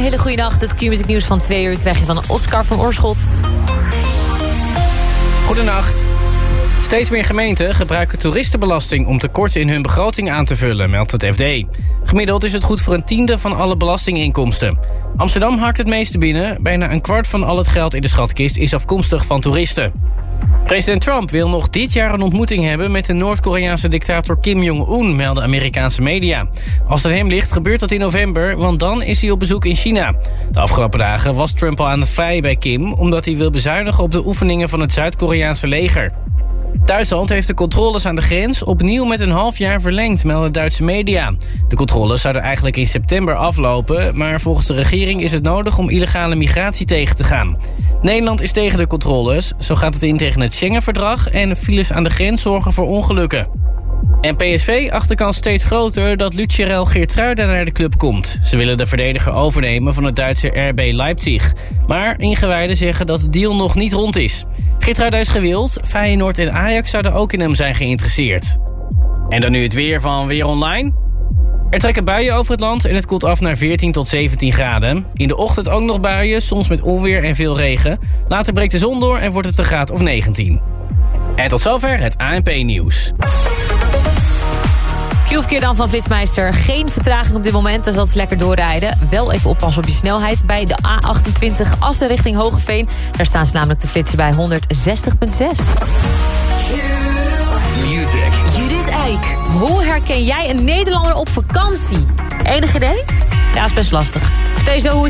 hele goede nacht. Het Q-music nieuws van 2 uur krijg je van Oscar van Oorschot. Goedenacht. Steeds meer gemeenten gebruiken toeristenbelasting om tekorten in hun begroting aan te vullen, meldt het FD. Gemiddeld is het goed voor 1/10 van alle belastinginkomsten. Amsterdam hakt het meeste binnen. Bijna 1/4 van al het geld in de schatkist is afkomstig van toeristen. President Trump wil nog dit jaar een ontmoeting hebben met de Noord-Koreaanse dictator Kim Jong-un, melden Amerikaanse media. Als het aan hem ligt, gebeurt dat in november, want dan is hij op bezoek in China. De afgelopen dagen was Trump al aan het vrijen bij Kim, omdat hij wil bezuinigen op de oefeningen van het Zuid-Koreaanse leger. Duitsland heeft de controles aan de grens opnieuw met een half jaar verlengd, melden Duitse media. De controles zouden eigenlijk in september aflopen, maar volgens de regering is het nodig om illegale migratie tegen te gaan. Nederland is tegen de controles, zo gaat het in tegen het Schengen-verdrag en files aan de grens zorgen voor ongelukken. En PSV acht de kans steeds groter dat Lucierel Geertruida naar de club komt. Ze willen de verdediger overnemen van het Duitse RB Leipzig. Maar ingewijden zeggen dat de deal nog niet rond is. Geertruida is gewild, Feyenoord en Ajax zouden ook in hem zijn geïnteresseerd. En dan nu het weer van Weer Online. Er trekken buien over het land en het koelt af naar 14 tot 17 graden. In de ochtend ook nog buien, soms met onweer en veel regen. Later breekt de zon door en wordt het een graad of 19. En tot zover het ANP-nieuws. Q-verkeer dan van Flitsmeister. Geen vertraging op dit moment, dus dat is lekker doorrijden. Wel even oppassen op je snelheid bij de A28 Assen richting Hogeveen. Daar staan ze namelijk te flitsen bij 160,6. Music. Judith Eyck, hoe herken jij een Nederlander op vakantie? Enig idee? Ja, is best lastig. Vertel je zo hoe het